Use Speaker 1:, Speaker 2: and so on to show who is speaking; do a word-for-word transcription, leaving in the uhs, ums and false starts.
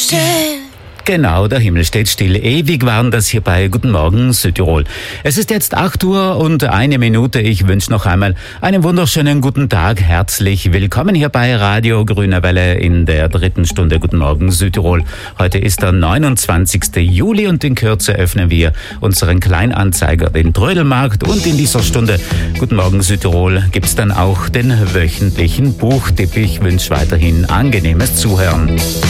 Speaker 1: still.
Speaker 2: Genau, der Himmel steht still. Ewig waren das hier bei Guten Morgen Südtirol. Es ist jetzt acht Uhr und eine Minute. Ich wünsche noch einmal einen wunderschönen guten Tag. Herzlich willkommen hier bei Radio Grüne Welle in der dritten Stunde Guten Morgen Südtirol. Heute ist der neunundzwanzigste Juli und in Kürze öffnen wir unseren Kleinanzeiger, den Trödelmarkt. Und in dieser Stunde Guten Morgen Südtirol gibt's dann auch den wöchentlichen Buchtipp. Ich wünsche weiterhin angenehmes Zuhören.